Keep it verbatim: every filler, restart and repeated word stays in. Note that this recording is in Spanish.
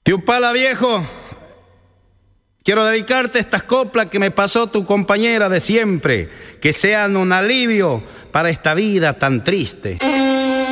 Tío Pala viejo, quiero dedicarte estas coplas que me pasó tu compañera de siempre, que sean un alivio para esta vida tan triste.